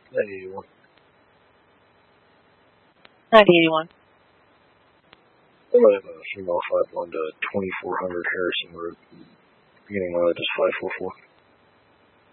91. 9081. I have a female 5-1 to 2400 Harrison Road. Beginning mileage is 544.